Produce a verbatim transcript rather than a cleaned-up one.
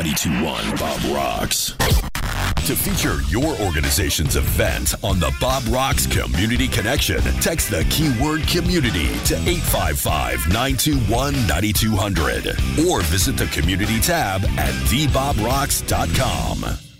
ninety-two point one Bob Rocks. To feature your organization's event on the Bob Rocks Community Connection, text the keyword community to eight five five, nine two one, nine two zero zero or visit the community tab at the bob rocks dot com.